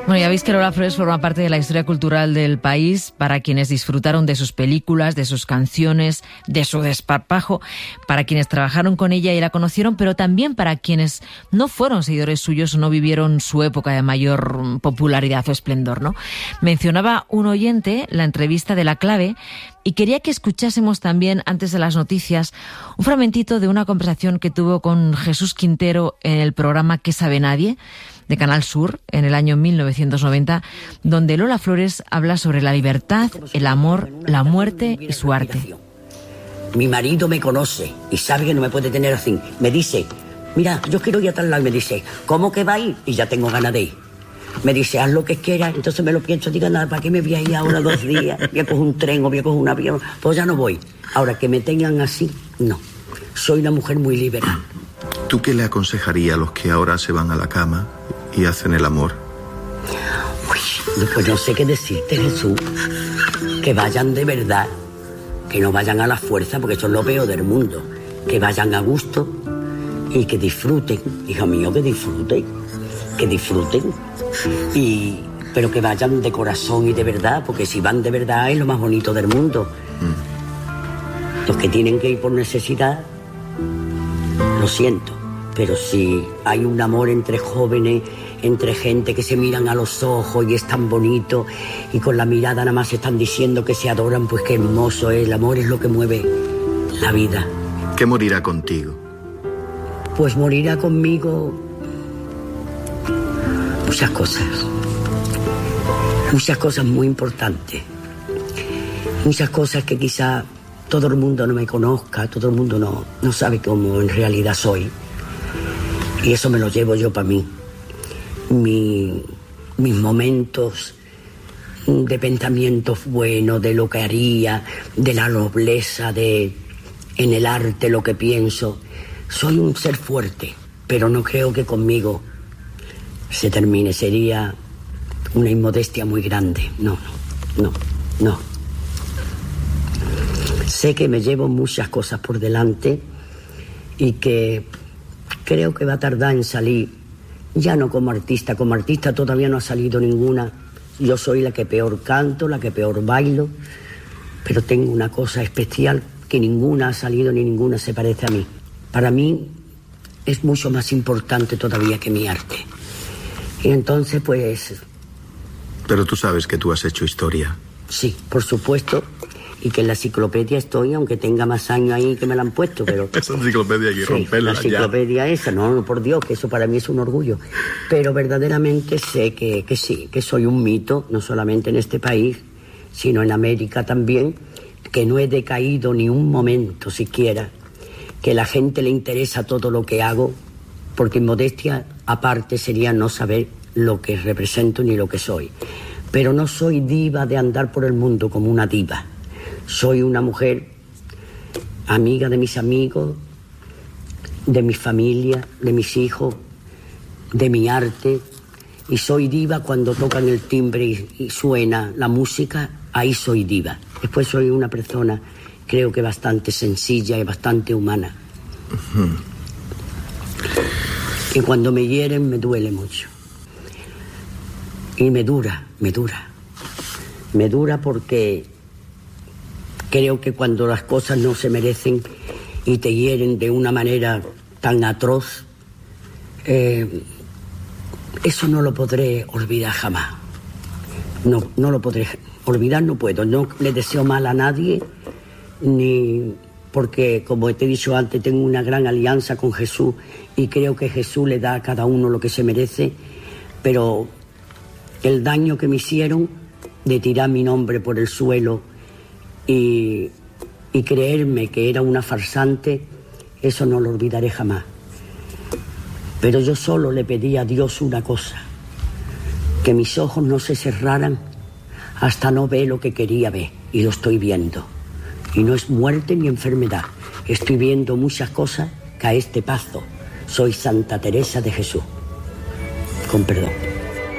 Bueno, ya veis que Lola Flores forma parte de la historia cultural del país, para quienes disfrutaron de sus películas, de sus canciones, de su desparpajo, para quienes trabajaron con ella y la conocieron, pero también para quienes no fueron seguidores suyos o no vivieron su época de mayor popularidad o esplendor, ¿no? Mencionaba un oyente la entrevista de La Clave y quería que escuchásemos también, antes de las noticias, un fragmentito de una conversación que tuvo con Jesús Quintero en el programa ¿Qué sabe nadie?, de Canal Sur, en el año 1990, donde Lola Flores habla sobre la libertad, el amor, la muerte y su arte. Mi marido me conoce y sabe que no me puede tener así. Me dice, mira, yo quiero ir a tal lado. Y me dice, ¿cómo que va a ir? Y ya tengo ganas de ir. Me dice, haz lo que quieras. Entonces me lo pienso, digo, nada, ¿para qué me voy a ir ahora 2 días? Voy a coger un tren o voy a coger un avión. Pues ya no voy. Ahora, que me tengan así, no. Soy una mujer muy liberal. ¿Tú qué le aconsejarías a los que ahora se van a la cama y hacen el amor? Uy, pues no sé qué decirte, Jesús. Que vayan de verdad, que no vayan a la fuerza, porque eso es lo peor del mundo. Que vayan a gusto y que disfruten. Hijo mío, que disfruten. Que disfruten. Pero que vayan de corazón y de verdad, porque si van de verdad es lo más bonito del mundo. Los que tienen que ir por necesidad, lo siento. Pero si hay un amor entre jóvenes, entre gente que se miran a los ojos y es tan bonito y con la mirada nada más están diciendo que se adoran, pues qué hermoso es. El amor es lo que mueve la vida. ¿Qué morirá contigo? Pues morirá conmigo muchas cosas muy importantes, muchas cosas que quizá todo el mundo no me conozca, todo el mundo no sabe cómo en realidad soy. Y eso me lo llevo yo para mí. Mis momentos de pensamientos buenos, de lo que haría, de la nobleza, en el arte, lo que pienso. Soy un ser fuerte, pero no creo que conmigo se termine. Sería una inmodestia muy grande. No. Sé que me llevo muchas cosas por delante y que creo que va a tardar en salir, ya no como artista todavía no ha salido ninguna. Yo soy la que peor canto, la que peor bailo, pero tengo una cosa especial que ninguna ha salido ni ninguna se parece a mí. Para mí es mucho más importante todavía que mi arte. Y entonces pues... Pero tú sabes que tú has hecho historia. Sí, por supuesto. Y que en la enciclopedia estoy, aunque tenga más años ahí que me la han puesto, pero... Esa enciclopedia hay que romperla la enciclopedia ya. Esa, no, por Dios, que eso para mí es un orgullo. Pero verdaderamente sé que sí, que soy un mito, no solamente en este país, sino en América también, que no he decaído ni un momento siquiera, que a la gente le interesa todo lo que hago, porque modestia aparte sería no saber lo que represento ni lo que soy. Pero no soy diva de andar por el mundo como una diva. Soy una mujer amiga de mis amigos, de mi familia, de mis hijos, de mi arte. Y soy diva cuando tocan el timbre y suena la música, ahí soy diva. Después soy una persona, creo que bastante sencilla y bastante humana. Y cuando me hieren me duele mucho. Y me dura porque... Creo que cuando las cosas no se merecen y te hieren de una manera tan atroz, eso no lo podré olvidar jamás. No lo podré olvidar, no puedo. No le deseo mal a nadie, ni porque, como te he dicho antes, tengo una gran alianza con Jesús y creo que Jesús le da a cada uno lo que se merece, pero el daño que me hicieron de tirar mi nombre por el suelo y creerme que era una farsante, eso no lo olvidaré jamás. Pero yo solo le pedí a Dios una cosa, que mis ojos no se cerraran hasta no ver lo que quería ver, y lo estoy viendo. Y no es muerte ni enfermedad, estoy viendo muchas cosas que a este paso soy Santa Teresa de Jesús. Con perdón.